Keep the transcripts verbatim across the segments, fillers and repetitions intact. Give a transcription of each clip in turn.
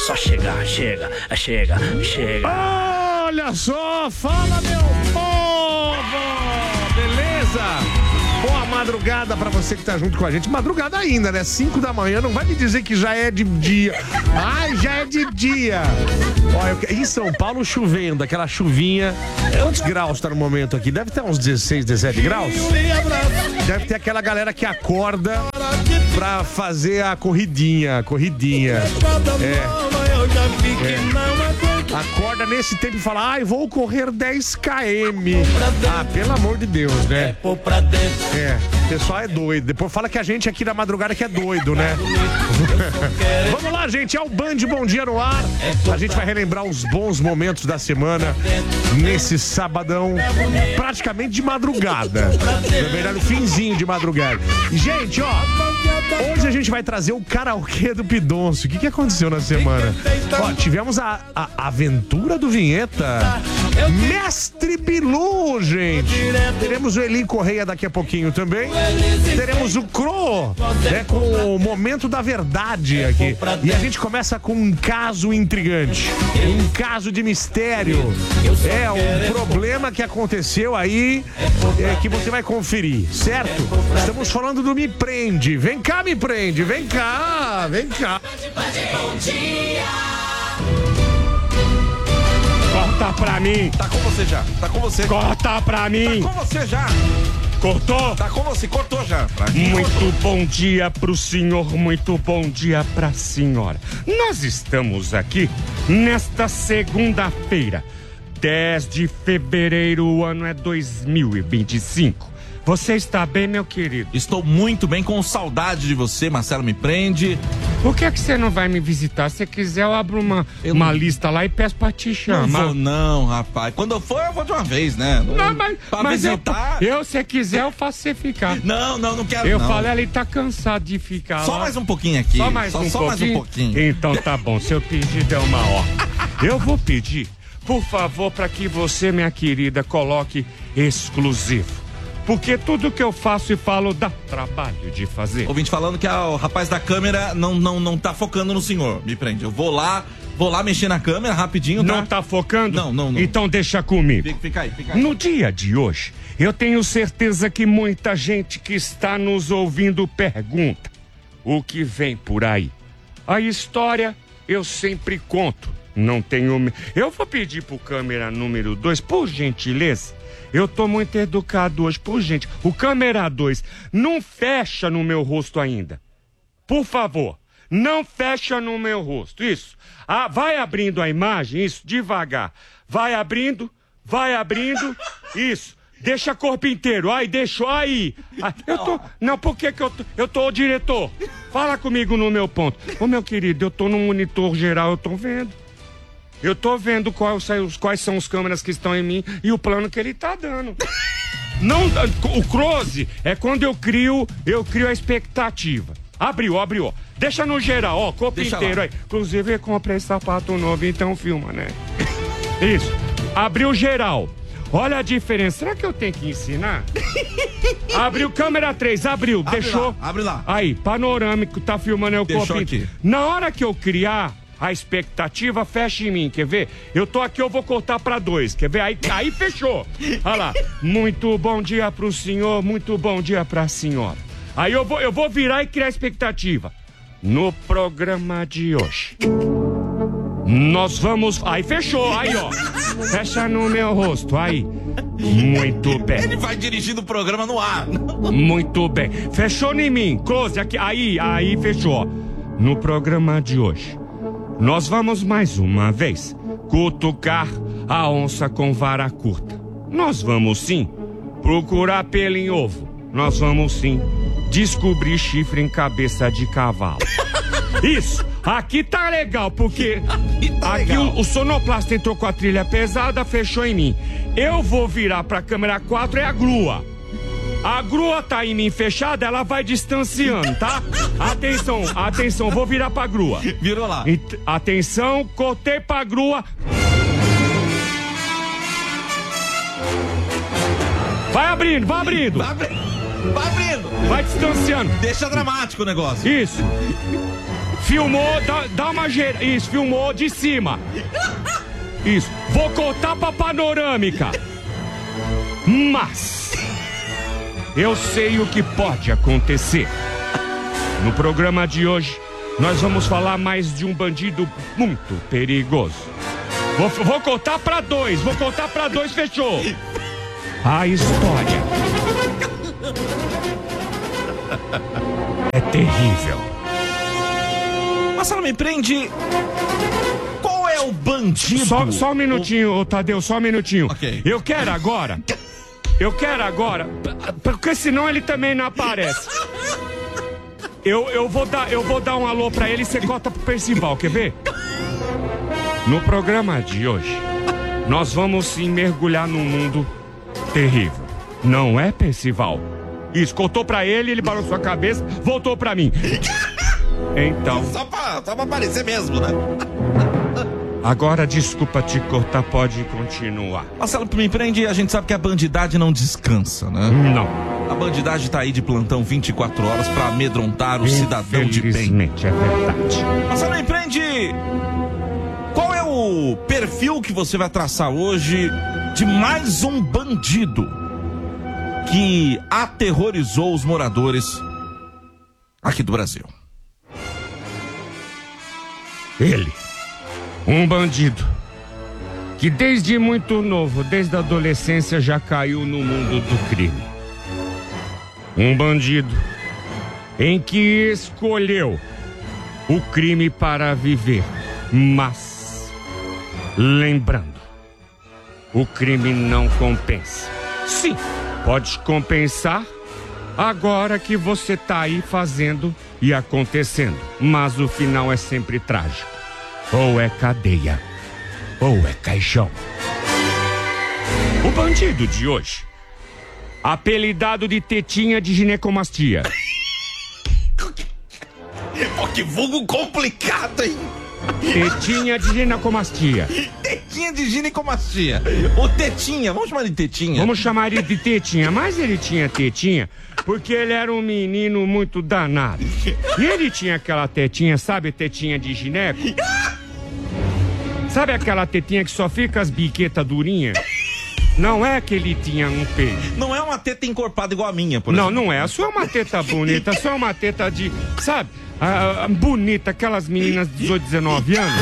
só chegar, chega, chega, chega. Olha só, fala meu povo! Beleza? Boa madrugada pra você que tá junto com a gente. Madrugada ainda, né? cinco da manhã, não vai me dizer que já é de dia. Ai, já é de dia. Olha, eu... em São Paulo chovendo, aquela chuvinha. Quantos graus tá no momento aqui? Deve ter uns dezesseis, dezessete graus. Deve ter aquela galera que acorda pra fazer a corridinha, corridinha. É. É. Acorda nesse tempo e fala, ai, vou correr dez quilômetros. Ah, pelo amor de Deus, né? É, o pessoal é doido. Depois fala que a gente aqui da madrugada que é doido, né? Vamos lá, gente, é o Band Bom Dia no ar. A gente vai relembrar os bons momentos da semana nesse sabadão, praticamente de madrugada. Na verdade, finzinho de madrugada. Gente, ó, hoje a gente vai trazer o karaokê do Pidoncio. O que, que aconteceu na semana? Ó, tivemos a, a aventura do Vinheta. Mestre Bilu, gente. Teremos o Eli Correia daqui a pouquinho também. Teremos o Cro, né, com o momento da verdade aqui. E a gente começa com um caso intrigante. Um caso de mistério. É, um problema que aconteceu aí, é, que você vai conferir, certo? Estamos falando do Me Prende. Vem cá, Me Prende. Vem cá, vem cá. Bom dia. Corta pra mim. Tá com você já, tá com você. Corta pra mim. Tá com você já. Cortou? Tá com você, cortou já. Muito cortou. bom dia pro senhor, muito bom dia pra senhora. Nós estamos aqui nesta segunda-feira, dez de fevereiro, o ano é dois mil e vinte e cinco. Você está bem, meu querido? Estou muito bem, com saudade de você, Marcelo Me Prende. Por que é que você não vai me visitar? Se quiser, eu abro uma, eu uma não... lista lá e peço pra te chamar. Não vou não, rapaz. Quando eu for, eu vou de uma vez, né? Não, mas, pra mas visitar... eu, eu, se quiser, eu faço você ficar. Não, não, não quero Eu não. falei, ele tá cansado de ficar Só lá. mais um pouquinho aqui. Só mais, só, um, só pouquinho? mais um pouquinho. Então tá bom, seu pedido é uma ordem. Eu vou pedir, por favor, para que você, minha querida, coloque exclusivo. Porque tudo que eu faço e falo dá trabalho de fazer. Ouvinte falando que ah, o rapaz da câmera não, não, não tá focando no senhor. Me Prende. Eu vou lá, vou lá mexer na câmera rapidinho, tá? Não tá focando? Não, não, não. Então deixa comigo. Fica, fica aí, fica aí. No dia de hoje, eu tenho certeza que muita gente que está nos ouvindo pergunta o que vem por aí. A história eu sempre conto. Não tenho... Eu vou pedir pro câmera número dois, por gentileza. Eu tô muito educado hoje, por gente. O câmera dois, não fecha no meu rosto ainda. Por favor, não fecha no meu rosto. Isso. Ah, vai abrindo a imagem, isso, devagar. Vai abrindo, vai abrindo, isso. Deixa o corpo inteiro. Ai, deixou aí. Ah, eu tô... Não, por que que eu tô... Eu tô o diretor. Fala comigo no meu ponto. Ô, meu querido, eu tô no monitor geral, eu tô vendo. Eu tô vendo quais, quais são os câmeras que estão em mim e o plano que ele tá dando. Não, o close é quando eu crio, eu crio a expectativa. Abriu, abriu, ó. Deixa no geral, ó, corpo Deixa inteiro lá. aí. Inclusive, eu comprei sapato novo, então filma, né? Isso. Abriu geral. Olha a diferença. Será que eu tenho que ensinar? Abriu câmera três, abriu, Abre deixou. lá, abre lá. Aí, panorâmico, tá filmando eu Deixou corpo aqui. inteiro. Na hora que eu criar a expectativa, fecha em mim, quer ver? Eu tô aqui, eu vou cortar pra dois, quer ver? Aí, aí fechou. Olha lá. Muito bom dia pro senhor, muito bom dia pra senhora. Aí eu vou, eu vou virar e criar a expectativa. No programa de hoje, nós vamos... Aí fechou, aí ó. Fecha no meu rosto, aí. Muito bem. Ele vai dirigindo o programa no ar. Muito bem. Fechou em mim, close aqui. Aí, aí fechou. No programa de hoje, nós vamos mais uma vez cutucar a onça com vara curta. Nós vamos sim procurar pelo em ovo. Nós vamos sim descobrir chifre em cabeça de cavalo. Isso, aqui tá legal, porque aqui, tá aqui legal. O, o sonoplasta entrou com a trilha pesada, fechou em mim. Eu vou virar pra câmera quatro, é a grua. A grua tá em mim fechada, ela vai distanciando, tá? Atenção, atenção, vou virar pra grua. Virou lá. It- atenção, cortei pra grua. Vai abrindo, vai abrindo. Vai abrindo. Vai abrindo. Vai distanciando. Deixa dramático o negócio. Isso. Filmou, dá, dá uma ger... Isso, filmou de cima. Isso. Vou cortar pra panorâmica. Mas eu sei o que pode acontecer. No programa de hoje, nós vamos falar mais de um bandido muito perigoso. Vou, vou contar pra dois, vou contar pra dois, fechou. A história é terrível. Marcelo, me prende. Qual é o bandido? Só, só um minutinho, ô Tadeu, só um minutinho. Ok. Eu quero agora. Eu quero agora. Porque senão ele também não aparece. Eu, eu, vou dar, eu vou dar um alô pra ele e você corta pro Percival, quer ver? No programa de hoje, nós vamos sim mergulhar num mundo terrível. Não é, Percival? Isso, cortou pra ele, ele balançou a cabeça, voltou pra mim. Então... Só pra, só pra aparecer mesmo, né? Agora, desculpa te cortar, pode continuar. Marcelo, me prende, a gente sabe que a bandidade não descansa, né? Não. A bandidagem tá aí de plantão vinte e quatro horas pra amedrontar o cidadão de bem. Infelizmente, é verdade. Marcelo, me prende. Qual é o perfil que você vai traçar hoje de mais um bandido que aterrorizou os moradores aqui do Brasil? Ele, um bandido que desde muito novo, desde a adolescência, já caiu no mundo do crime. Um bandido em que escolheu o crime para viver, mas, lembrando, o crime não compensa. Sim, pode compensar agora que você tá aí fazendo e acontecendo, mas o final é sempre trágico. Ou é cadeia, ou é caixão. O bandido de hoje, apelidado de tetinha de ginecomastia. Pô, que vulgo complicado, hein? Tetinha de ginecomastia. Tetinha de ginecomastia. O Tetinha, vamos chamar de Tetinha? Vamos chamar ele de tetinha, mas ele tinha tetinha porque ele era um menino muito danado. E ele tinha aquela tetinha, sabe, tetinha de gineco? Sabe aquela tetinha que só fica as biquetas durinhas? Não é que ele tinha um peito. Não é uma teta encorpada igual a minha, por Não, exemplo. não é. A sua é uma teta bonita, a sua é uma teta de, sabe, a, a, bonita, aquelas meninas de dezoito, dezenove anos.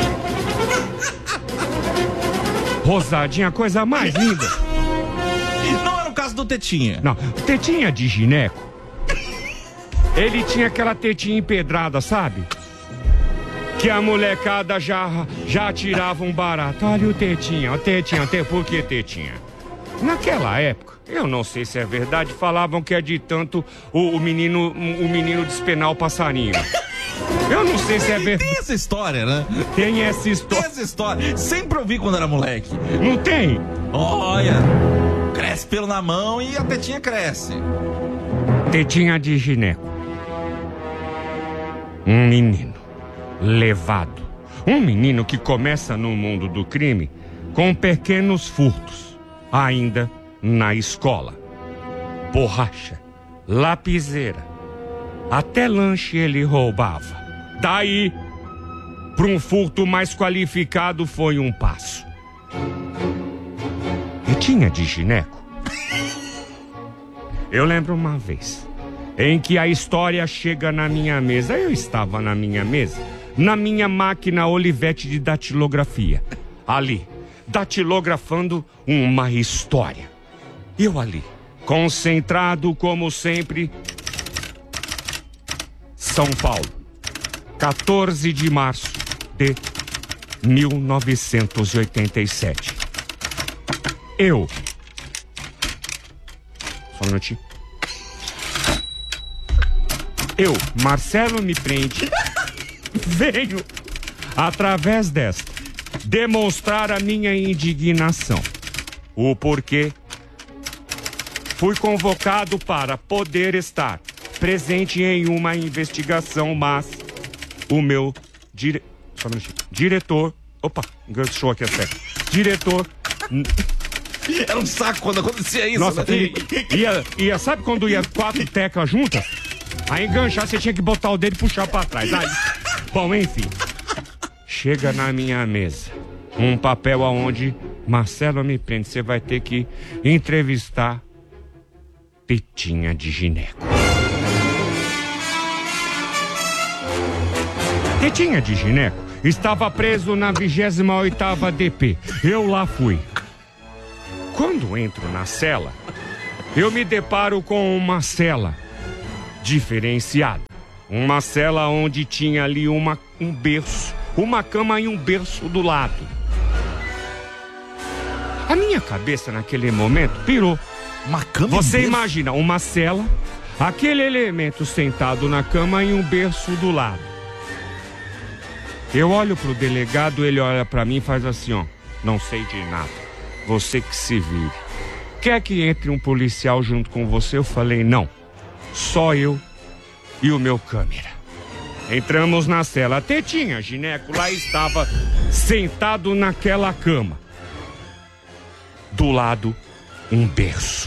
Rosadinha, a coisa mais linda. Não era o caso do Tetinha. Não, tetinha de gineco. Ele tinha aquela tetinha empedrada, sabe? Que a molecada já, já tirava um barato. Olha o tetinha, o tetinha, te... por que tetinha? Naquela época, eu não sei se é verdade, falavam que é de tanto o, o menino o menino despenar o passarinho. Eu não sei se é verdade. Tem essa história, né? Tem essa Tem história. essa história. Sempre ouvi quando era moleque. Não tem? Olha, cresce pelo na mão e a tetinha cresce. Tetinha de gineco. Um menino levado. Um menino que começa no mundo do crime com pequenos furtos, ainda na escola. Borracha, lapiseira, até lanche ele roubava. Daí, para um furto mais qualificado foi um passo. E tinha de gineco. Eu lembro uma vez em que a história chega na minha mesa. Eu estava na minha mesa, na minha máquina Olivetti de datilografia, ali, datilografando uma história. Eu ali, concentrado como sempre. São Paulo, quatorze de março de mil novecentos e oitenta e sete. Eu... Só um minutinho. Eu, Marcelo Me Prende, venho, através desta, demonstrar a minha indignação. O porquê fui convocado para poder estar presente em uma investigação, mas o meu dire... Só um minutinho. Diretor... Opa, enganchou aqui a tecla. Diretor... Era um saco quando acontecia isso. Nossa, né? e, ia, ia, sabe quando ia quatro teclas juntas? Aí enganchar, você tinha que botar o dedo e puxar pra trás. Aí, Bom, enfim. Chega na minha mesa um papel aonde Marcelo me prende. Você vai ter que entrevistar Tetinha de Gineco. Tetinha de Gineco estava preso na vigésima oitava D P. Eu lá fui. Quando entro na cela, eu me deparo com uma cela diferenciada. Uma cela onde tinha ali uma, um berço, uma cama e um berço do lado. A minha cabeça naquele momento pirou. Uma cama Você e berço? imagina uma cela, aquele elemento sentado na cama e um berço do lado. Eu olho pro delegado, ele olha pra mim e faz assim, ó. Não sei de nada. Você que se vire. Quer que entre um policial junto com você? Eu falei, não. Só eu e o meu câmera. Entramos na cela. A Tetinha Gineco lá estava sentado naquela cama. Do lado, um berço.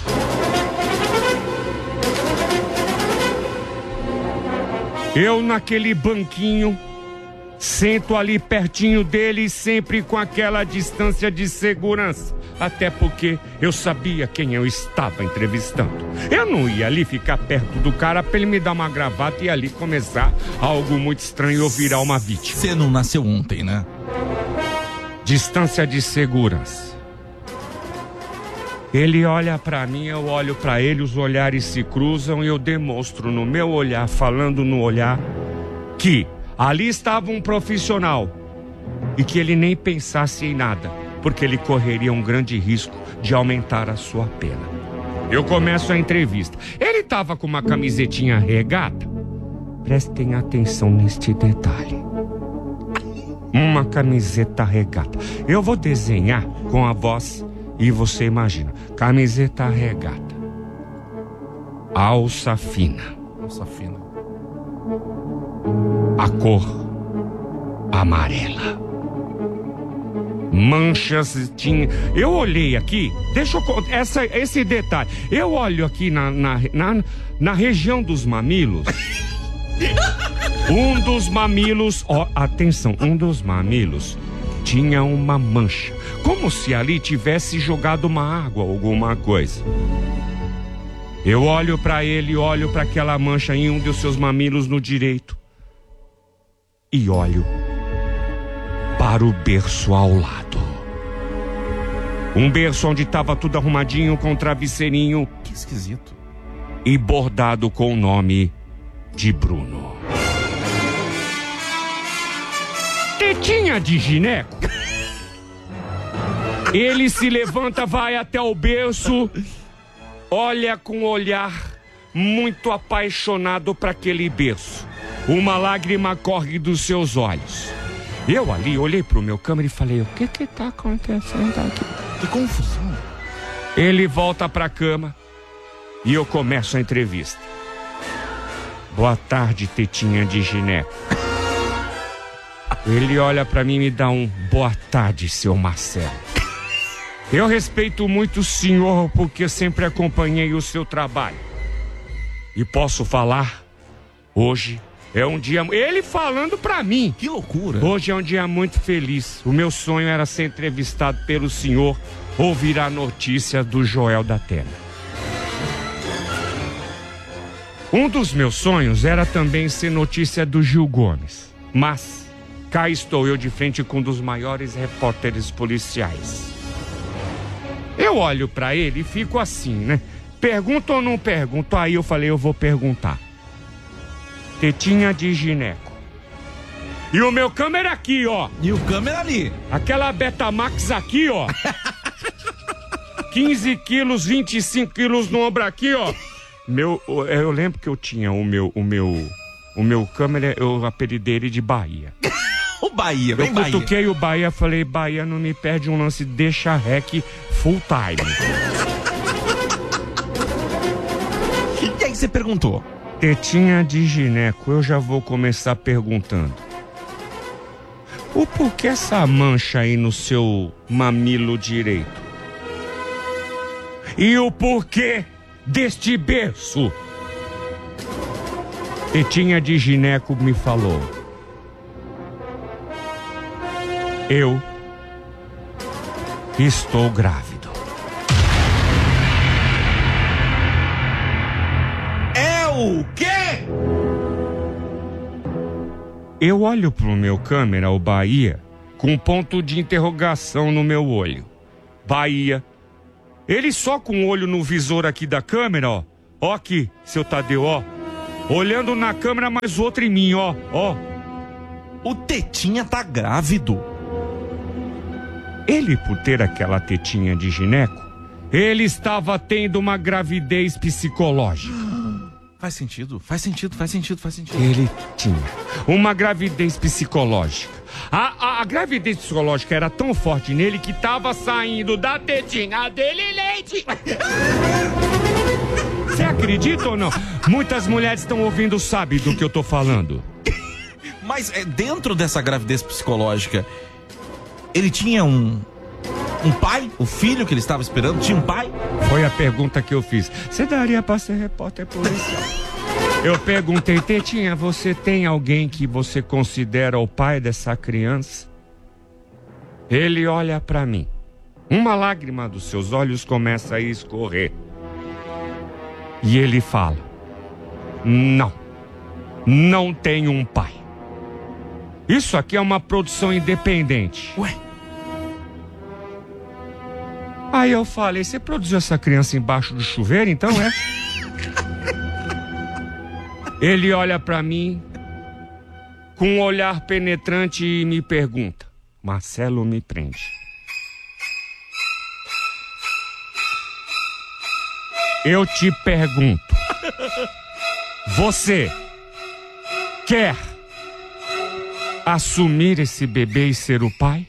Eu naquele banquinho, sento ali pertinho dele, sempre com aquela distância de segurança. Até porque eu sabia quem eu estava entrevistando. Eu não ia ali ficar perto do cara pra ele me dar uma gravata e ali começar algo muito estranho ou virar uma vítima. Você não nasceu ontem, né? Distância de segurança. Ele olha pra mim, eu olho pra ele, os olhares se cruzam e eu demonstro no meu olhar, falando no olhar, que ali estava um profissional e que ele nem pensasse em nada, porque ele correria um grande risco de aumentar a sua pena. Eu começo a entrevista. Ele estava com uma camisetinha regata. Prestem atenção neste detalhe. Uma camiseta regata. Eu vou desenhar com a voz e você imagina. Camiseta regata. Alça fina. Alça fina. A cor amarela. Manchas tinha. Eu olhei aqui, deixa eu essa esse detalhe. Eu olho aqui na na, na, na região dos mamilos. Um dos mamilos, ó, atenção, um dos mamilos tinha uma mancha, como se ali tivesse jogado uma água, alguma coisa. Eu olho pra ele, olho pra aquela mancha em um dos seus mamilos no direito e olho para o berço ao lado. Um berço onde estava tudo arrumadinho com um travesseirinho. Que esquisito. E bordado com o nome de Bruno. Tetinha de Gineco. Ele se levanta, vai até o berço, olha com um olhar muito apaixonado para aquele berço. Uma lágrima corre dos seus olhos. Eu ali olhei pro meu câmera e falei, o que que tá acontecendo aqui? Que confusão. Ele volta pra cama e eu começo a entrevista. Boa tarde, Tetinha de Gineco. Ele olha pra mim e me dá um boa tarde, seu Marcelo. Eu respeito muito o senhor porque sempre acompanhei o seu trabalho. E posso falar, hoje é um dia... Ele falando pra mim. Que loucura. Hoje é um dia muito feliz. O meu sonho era ser entrevistado pelo senhor, ouvir a notícia do Joel da Atena. Um dos meus sonhos era também ser notícia do Gil Gomes. Mas cá estou eu de frente com um dos maiores repórteres policiais. Eu olho pra ele e fico assim, né? Pergunto ou não pergunto? Aí eu falei, eu vou perguntar. Tetinha de Gineco. E o meu câmera aqui, ó. E o câmera ali. Aquela Betamax aqui, ó. quinze quilos, vinte e cinco quilos no ombro aqui, ó. Meu, eu lembro que eu tinha o meu, o meu, o meu câmera, eu apelidei ele de Bahia. O Bahia, vem Eu Bahia. cutuquei o Bahia, falei, Bahia, não me perde um lance, deixa rec full time. E aí você perguntou? Tetinha de Gineco, eu já vou começar perguntando. O porquê essa mancha aí no seu mamilo direito? E o porquê deste berço? Tetinha de Gineco me falou. Eu estou grávido. É o quê? Eu olho pro meu câmera, o Bahia, com um ponto de interrogação no meu olho. Bahia. Ele só com o olho no visor aqui da câmera, ó. Ó aqui, seu Tadeu, ó. Olhando na câmera, mas o outro em mim, ó. Ó. O Tetinha tá grávido. Ele, por ter aquela tetinha de gineco, ele estava tendo uma gravidez psicológica. Faz sentido, faz sentido, faz sentido, faz sentido. Ele tinha uma gravidez psicológica. A, a, a gravidez psicológica era tão forte nele que tava saindo da tetinha dele leite. Você acredita ou não? Muitas mulheres estão ouvindo, sabe do que eu tô falando. Mas é, dentro dessa gravidez psicológica, ele tinha um... Um pai? O filho que ele estava esperando tinha um pai? Foi a pergunta que eu fiz. Você daria pra ser repórter policial? Eu perguntei, Tetinha, você tem alguém que você considera o pai dessa criança? Ele olha pra mim. Uma lágrima dos seus olhos começa a escorrer. E ele fala: não, não tenho um pai. Isso aqui é uma produção independente. Ué? Aí eu falei, você produziu essa criança embaixo do chuveiro, então é? Ele olha pra mim com um olhar penetrante e me pergunta: Marcelo, me prende. Eu te pergunto, você quer assumir esse bebê e ser o pai?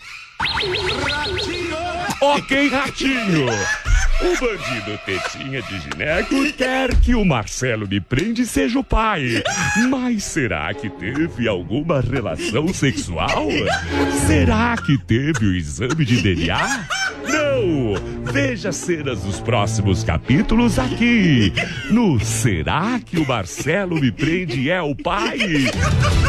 Ok, Ratinho. O bandido Tetinha de Gineco quer que o Marcelo me prende seja o pai. Mas será que teve alguma relação sexual? Será que teve o exame de D N A? Não! Veja cenas dos próximos capítulos aqui no Será que o Marcelo me prende é o pai?